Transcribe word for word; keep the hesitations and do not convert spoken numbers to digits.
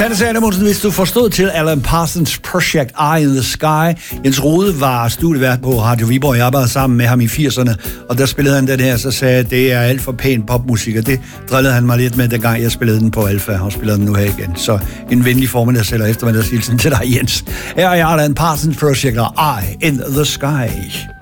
Sande Salomonsen, hvis du forstod til Alan Parsons Project Eye in the Sky. Jens Rode var studievært på Radio Viborg. Jeg arbejdede sammen med ham i firserne, og der spillede han den her, så sagde jeg, det er alt for pæn popmusik, og det drillede han mig lidt med, dengang jeg spillede den på Alfa, og spiller den nu her igen. Så en venlig formiddag selv eftermiddagshilsen til dig, Jens. Her er Alan Parsons Project Eye in the Sky.